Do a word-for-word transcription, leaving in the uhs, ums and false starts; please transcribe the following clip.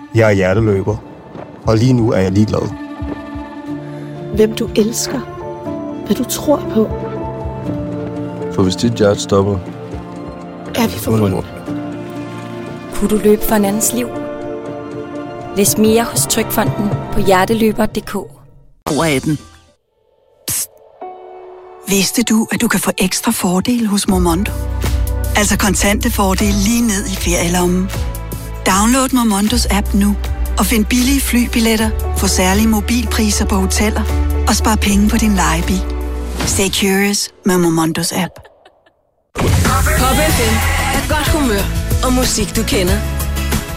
Jeg er hjerteløber, og lige nu er jeg ligeglad. Hvem du elsker. Hvad du tror på. For hvis dit hjerte stopper, er vi forbundet. Kunne du løbe for en andens liv? Læs mere hos Trygfonden på hjerteløber punktum d k. Over atten. Psst. Vidste du, at du kan få ekstra fordele hos Momondo? Altså kontante fordele lige ned i ferielommen. Download Momondos app nu og find billige flybilletter, få særlige mobilpriser på hoteller og spar penge på din lejebil. Stay curious med Momondos app. Pop F M er godt humør og musik, du kender.